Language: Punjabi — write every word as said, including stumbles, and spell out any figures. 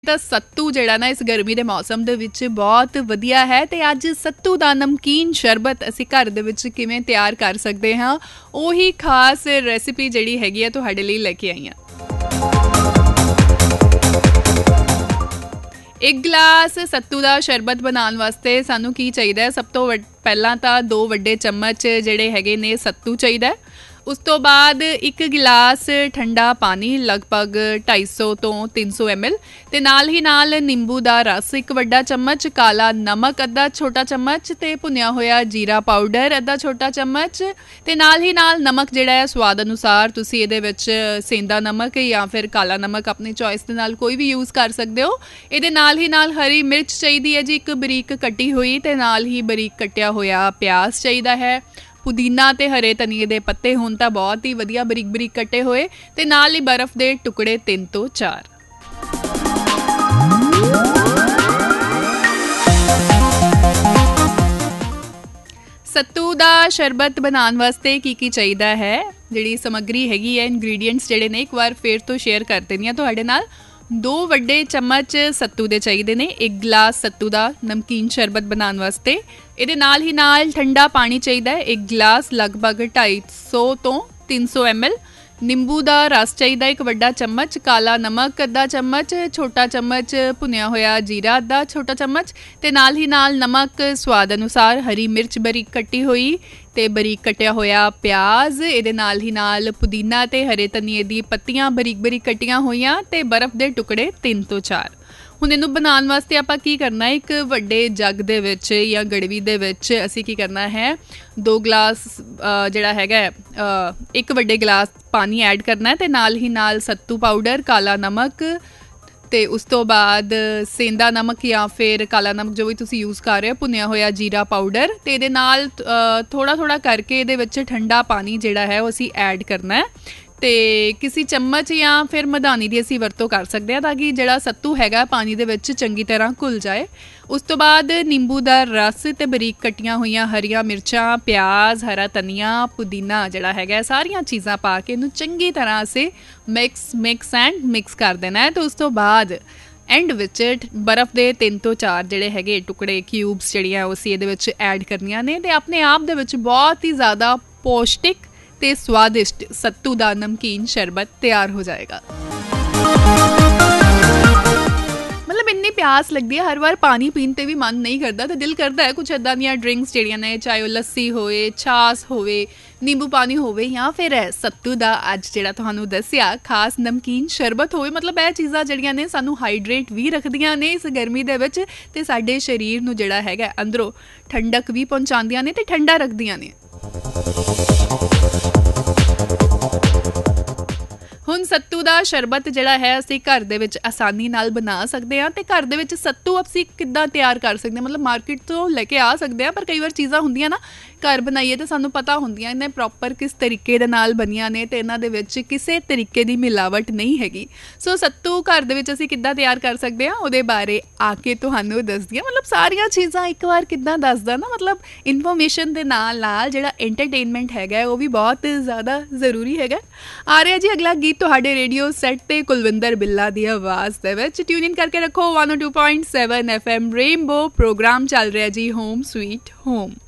ਤਾਂ ਸੱਤੂ ਜਿਹੜਾ ਨਾ ਇਸ ਗਰਮੀ ਦੇ ਮੌਸਮ ਦੇ ਵਿੱਚ ਬਹੁਤ ਵਧੀਆ ਹੈ ਤੇ ਅੱਜ ਸੱਤੂ ਦਾ ਨਮਕੀਨ ਸ਼ਰਬਤ ਅਸੀਂ ਘਰ ਦੇ ਵਿੱਚ ਕਿਵੇਂ ਤਿਆਰ ਕਰ ਸਕਦੇ ਹਾਂ, ਉਹੀ ਖਾਸ ਰੈਸਿਪੀ ਜਿਹੜੀ ਹੈਗੀ ਆ ਤੁਹਾਡੇ ਲਈ ਲੈ ਕੇ ਆਈ ਹਾਂ। ਇੱਕ ਗਲਾਸ ਸੱਤੂ ਦਾ ਸ਼ਰਬਤ ਬਣਾਉਣ ਵਾਸਤੇ ਸਾਨੂੰ ਕੀ ਚਾਹੀਦਾ ਹੈ? ਸਭ ਤੋਂ ਪਹਿਲਾਂ ਤਾਂ ਦੋ ਵੱਡੇ ਚਮਚ ਜਿਹੜੇ ਹੈਗੇ ਨੇ ਸੱਤੂ ਚਾਹੀਦਾ। ਉਸ ਤੋਂ ਬਾਅਦ ਇੱਕ ਗਿਲਾਸ ਠੰਡਾ ਪਾਣੀ ਲਗਭਗ ਢਾਈ ਸੌ ਤੋਂ ਤਿੰਨ ਸੌ ਐਮ ਐਲ ਅਤੇ ਨਾਲ ਹੀ ਨਾਲ ਨਿੰਬੂ ਦਾ ਰਸ ਇੱਕ ਵੱਡਾ ਚਮਚ, ਕਾਲਾ ਨਮਕ ਅੱਧਾ ਛੋਟਾ ਚਮਚ ਅਤੇ ਭੁੰਨਿਆ ਹੋਇਆ ਜੀਰਾ ਪਾਊਡਰ ਅੱਧਾ ਛੋਟਾ ਚਮਚ ਅਤੇ ਨਾਲ ਹੀ ਨਾਲ ਨਮਕ ਜਿਹੜਾ ਹੈ ਸਵਾਦ ਅਨੁਸਾਰ। ਤੁਸੀਂ ਇਹਦੇ ਵਿੱਚ ਸੇਂਦਾ ਨਮਕ ਜਾਂ ਫਿਰ ਕਾਲਾ ਨਮਕ ਆਪਣੀ ਚੋਇਸ ਦੇ ਨਾਲ ਕੋਈ ਵੀ ਯੂਜ਼ ਕਰ ਸਕਦੇ ਹੋ। ਇਹਦੇ ਨਾਲ ਹੀ ਨਾਲ ਹਰੀ ਮਿਰਚ ਚਾਹੀਦੀ ਹੈ ਜੀ ਇੱਕ ਬਰੀਕ ਕੱਟੀ ਹੋਈ, ਅਤੇ ਨਾਲ ਹੀ ਬਰੀਕ ਕੱਟਿਆ ਹੋਇਆ ਪਿਆਜ਼ ਚਾਹੀਦਾ ਹੈ। ਪੁਦੀਨਾ ਤੇ ਹਰੇ ਧਨੀਏ ਦੇ ਪੱਤੇ ਹੋਣ ਤਾਂ ਬਹੁਤ ਹੀ ਵਧੀਆ ਬਰੀਕ ਬਰੀਕ ਕੱਟੇ ਹੋਏ, ਤੇ ਨਾਲ ਹੀ ਬਰਫ਼ ਦੇ ਟੁਕੜੇ ਤਿੰਨ ਤੋਂ ਚਾਰ। ਸੱਤੂ ਦਾ ਸ਼ਰਬਤ ਬਣਾਉਣ ਵਾਸਤੇ ਕੀ ਕੀ ਚਾਹੀਦਾ ਹੈ, ਜਿਹੜੀ ਸਮੱਗਰੀ ਹੈਗੀ ਹੈ, ਇਨਗਰੀਡੀਐਂਟਸ ਜਿਹੜੇ ਨੇ ਇੱਕ ਵਾਰ ਫਿਰ ਤੋਂ ਸ਼ੇਅਰ ਕਰ ਦਿੰਦੀ ਹਾਂ ਤੁਹਾਡੇ ਨਾਲ। ਦੋ ਵੱਡੇ ਚਮਚ ਸੱਤੂ ਦੇ ਚਾਹੀਦੇ ਨੇ, ਇੱਕ ਗਲਾਸ ਸੱਤੂ ਦਾ ਨਮਕੀਨ ਸ਼ਰਬਤ ਬਣਾਉਣ ਵਾਸਤੇ। ਇਹਦੇ ਨਾਲ ਹੀ ਨਾਲ ਠੰਡਾ ਪਾਣੀ ਚਾਹੀਦਾ ਹੈ ਇੱਕ ਗਲਾਸ ਲਗਭਗ ਢਾਈ ਸੌ ਤੋਂ ਤਿੰਨ ਸੌ ਐਮ ਐਲ। ਨਿੰਬੂ ਦਾ ਰਸ ਚਾਹੀਦਾ ਇੱਕ ਵੱਡਾ ਚਮਚ, ਕਾਲਾ ਨਮਕ ਅੱਧਾ ਚਮਚ, ਛੋਟਾ ਚਮਚ ਭੁੰਨਿਆ ਹੋਇਆ ਜੀਰਾ ਅੱਧਾ ਛੋਟਾ ਚਮਚ, ਅਤੇ ਨਾਲ ਹੀ ਨਾਲ ਨਮਕ ਸਵਾਦ ਅਨੁਸਾਰ, ਹਰੀ ਮਿਰਚ ਬਰੀਕ ਕੱਟੀ ਹੋਈ ਅਤੇ ਬਰੀਕ ਕੱਟਿਆ ਹੋਇਆ ਪਿਆਜ਼। ਇਹਦੇ ਨਾਲ ਹੀ ਨਾਲ ਪੁਦੀਨਾ ਅਤੇ ਹਰੇ ਧਨੀਏ ਦੀ ਪੱਤੀਆਂ ਬਰੀਕ ਬਰੀਕ ਕੱਟੀਆਂ ਹੋਈਆਂ, ਅਤੇ ਬਰਫ਼ ਦੇ ਟੁਕੜੇ ਤਿੰਨ ਤੋਂ ਚਾਰ। ਹੁਣ ਇਹਨੂੰ ਬਣਾਉਣ ਵਾਸਤੇ ਆਪਾਂ ਕੀ ਕਰਨਾ, ਇੱਕ ਵੱਡੇ ਜੱਗ ਦੇ ਵਿੱਚ ਜਾਂ ਗੜਵੀ ਦੇ ਵਿੱਚ ਅਸੀਂ ਕੀ ਕਰਨਾ ਹੈ, ਦੋ ਗਲਾਸ ਜਿਹੜਾ ਹੈਗਾ ਇੱਕ ਵੱਡੇ ਗਲਾਸ ਪਾਣੀ ਐਡ ਕਰਨਾ, ਅਤੇ ਨਾਲ ਹੀ ਨਾਲ ਸੱਤੂ ਪਾਊਡਰ, ਕਾਲਾ ਨਮਕ, ਅਤੇ ਉਸ ਤੋਂ ਬਾਅਦ ਸੇਂਦਾ ਨਮਕ ਜਾਂ ਫਿਰ ਕਾਲਾ ਨਮਕ ਜੋ ਵੀ ਤੁਸੀਂ ਯੂਜ਼ ਕਰ ਰਹੇ ਹੋ, ਭੁੰਨਿਆ ਹੋਇਆ ਜੀਰਾ ਪਾਊਡਰ, ਅਤੇ ਇਹਦੇ ਨਾਲ ਥੋੜ੍ਹਾ ਥੋੜ੍ਹਾ ਕਰਕੇ ਇਹਦੇ ਵਿੱਚ ਠੰਡਾ ਪਾਣੀ ਜਿਹੜਾ ਹੈ ਉਹ ਅਸੀਂ ਐਡ ਕਰਨਾ ਹੈ। ਅਤੇ ਕਿਸੇ ਚਮਚ ਜਾਂ ਫਿਰ ਮਧਾਨੀ ਦੀ ਅਸੀਂ ਵਰਤੋਂ ਕਰ ਸਕਦੇ ਹਾਂ ਤਾਂ ਕਿ ਜਿਹੜਾ ਸੱਤੂ ਹੈਗਾ ਪਾਣੀ ਦੇ ਵਿੱਚ ਚੰਗੀ ਤਰ੍ਹਾਂ ਘੁਲ ਜਾਏ। ਉਸ ਤੋਂ ਬਾਅਦ ਨਿੰਬੂ ਦਾ ਰਸ ਅਤੇ ਬਰੀਕ ਕੱਟੀਆਂ ਹੋਈਆਂ ਹਰੀਆਂ ਮਿਰਚਾਂ, ਪਿਆਜ਼, ਹਰਾ ਧਨੀਆ, ਪੁਦੀਨਾ ਜਿਹੜਾ ਹੈਗਾ, ਸਾਰੀਆਂ ਚੀਜ਼ਾਂ ਪਾ ਕੇ ਇਹਨੂੰ ਚੰਗੀ ਤਰ੍ਹਾਂ ਅਸੀਂ ਮਿਕਸ ਮਿਕਸ ਐਂਡ ਮਿਕਸ ਕਰ ਦੇਣਾ ਹੈ। ਅਤੇ ਉਸ ਤੋਂ ਬਾਅਦ ਐਂਡ ਵਿੱਚ ਬਰਫ਼ ਦੇ ਤਿੰਨ ਤੋਂ ਚਾਰ ਜਿਹੜੇ ਹੈਗੇ ਟੁਕੜੇ ਕਿਊਬਸ ਜਿਹੜੀਆਂ ਉਹ ਅਸੀਂ ਇਹਦੇ ਵਿੱਚ ਐਡ ਕਰਨੀਆਂ ਨੇ, ਅਤੇ ਆਪਣੇ ਆਪ ਦੇ ਵਿੱਚ ਬਹੁਤ ਹੀ ਜ਼ਿਆਦਾ ਪੌਸ਼ਟਿਕ ਤੇ ਸਵਾਦਿਸ਼ਟ ਸੱਤੂ ਦਾ ਨਮਕੀਨ ਸ਼ਰਬਤ ਤਿਆਰ ਹੋ ਜਾਏਗਾ। ਮਤਲਬ ਇੰਨੀ ਪਿਆਸ ਲੱਗਦੀ ਹੈ, ਹਰ ਵਾਰ ਪਾਣੀ ਪੀਣ ਤੇ ਵੀ ਮਨ ਨਹੀਂ ਕਰਦਾ, ਤੇ ਦਿਲ ਕਰਦਾ ਹੈ ਕੁਛ ਇੱਦਾਂ ਦੀਆਂ ਡਰਿੰਕਸ ਜਿਹੜੀਆਂ ਨੇ, ਚਾਹੇ ਉਹ ਲੱਸੀ ਹੋਵੇ, ਛਾਸ ਹੋਵੇ, ਨਿੰਬੂ ਪਾਣੀ ਹੋਵੇ, ਜਾਂ ਫਿਰ ਸੱਤੂ ਦਾ ਅੱਜ ਜਿਹੜਾ ਤੁਹਾਨੂੰ ਦੱਸਿਆ ਖਾਸ ਨਮਕੀਨ ਸ਼ਰਬਤ ਹੋਵੇ। ਮਤਲਬ ਇਹ ਚੀਜ਼ਾਂ ਜਿਹੜੀਆਂ ਨੇ ਸਾਨੂੰ ਹਾਈਡਰੇਟ ਵੀ ਰੱਖਦੀਆਂ ਨੇ ਇਸ ਗਰਮੀ ਦੇ ਵਿੱਚ, ਤੇ ਸਾਡੇ ਸਰੀਰ ਨੂੰ ਜਿਹੜਾ ਹੈਗਾ ਅੰਦਰੋਂ ਠੰਡਕ ਵੀ ਪਹੁੰਚਾਉਂਦੀਆਂ ਨੇ ਤੇ ਠੰਡਾ ਰੱਖਦੀਆਂ ਨੇ। ਹੁਣ ਸੱਤੂ ਦਾ ਸ਼ਰਬਤ ਜਿਹੜਾ ਹੈ ਅਸੀਂ ਘਰ ਦੇ ਵਿੱਚ ਆਸਾਨੀ ਨਾਲ ਬਣਾ ਸਕਦੇ ਹਾਂ, ਅਤੇ ਘਰ ਦੇ ਵਿੱਚ ਸੱਤੂ ਅਸੀਂ ਕਿੱਦਾਂ ਤਿਆਰ ਕਰ ਸਕਦੇ ਹਾਂ, ਮਤਲਬ ਮਾਰਕੀਟ ਤੋਂ ਲੈ ਕੇ ਆ ਸਕਦੇ ਹਾਂ, ਪਰ ਕਈ ਵਾਰ ਚੀਜ਼ਾਂ ਹੁੰਦੀਆਂ ਨਾ ਘਰ ਬਣਾਈਏ ਤਾਂ ਸਾਨੂੰ ਪਤਾ ਹੁੰਦੀਆਂ ਇਹਨੇ ਪ੍ਰੋਪਰ ਕਿਸ ਤਰੀਕੇ ਦੇ ਨਾਲ ਬਣੀਆਂ ਨੇ, ਅਤੇ ਇਹਨਾਂ ਦੇ ਵਿੱਚ ਕਿਸੇ ਤਰੀਕੇ ਦੀ ਮਿਲਾਵਟ ਨਹੀਂ ਹੈਗੀ। ਸੋ ਸੱਤੂ ਘਰ ਦੇ ਵਿੱਚ ਅਸੀਂ ਕਿੱਦਾਂ ਤਿਆਰ ਕਰ ਸਕਦੇ ਹਾਂ ਉਹਦੇ ਬਾਰੇ ਆ ਕੇ ਤੁਹਾਨੂੰ ਦੱਸਦੀ ਹਾਂ। ਮਤਲਬ ਸਾਰੀਆਂ ਚੀਜ਼ਾਂ ਇੱਕ ਵਾਰ ਕਿੱਦਾਂ ਦੱਸਦਾ ਨਾ, ਮਤਲਬ ਇਨਫੋਰਮੇਸ਼ਨ ਦੇ ਨਾਲ ਨਾਲ ਜਿਹੜਾ ਐਂਟਰਟੇਨਮੈਂਟ ਹੈਗਾ ਉਹ ਵੀ ਬਹੁਤ ਜ਼ਿਆਦਾ ਜ਼ਰੂਰੀ ਹੈਗਾ। ਆ ਰਿਹਾ ਜੀ ਅਗਲਾ ਗੀਤ ਤੁਹਾਡੇ ਰੇਡੀਓ ਸੈੱਟ ਤੇ ਕੁਲਵਿੰਦਰ ਬਿੱਲਾ ਦੀ ਆਵਾਜ਼ ਦੇ ਵਿੱਚ। ਟਿਊਨ ਇਨ ਕਰਕੇ ਰੱਖੋ one O to point seven F M rainbow. Programme ਚੱਲ ਰਿਹਾ ਜੀ ਹੋਮ ਸਵੀਟ ਹੋਮ।